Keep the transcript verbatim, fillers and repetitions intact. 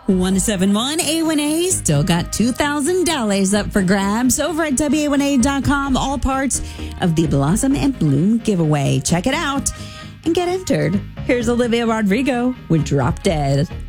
one seven one A one A still got two thousand dollars up for grabs over at W A one A dot com. All parts of the Blossom and Bloom giveaway. Check it out and get entered. Here's Olivia Rodrigo with Drop Dead.